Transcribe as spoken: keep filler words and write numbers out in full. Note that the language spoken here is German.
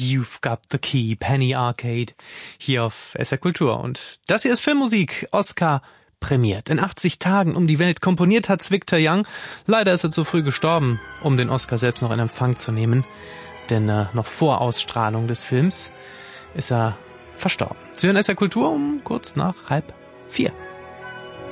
You've Got the Key, Penny Arcade, hier auf S R Kultur. Und das hier ist Filmmusik, Oscar prämiert. In achtzig Tagen um die Welt. Komponiert hat's Victor Young. Leider ist er zu früh gestorben, um den Oscar selbst noch in Empfang zu nehmen. Denn äh, noch vor Ausstrahlung des Films ist er verstorben. Sie hören S R Kultur um kurz nach halb vier.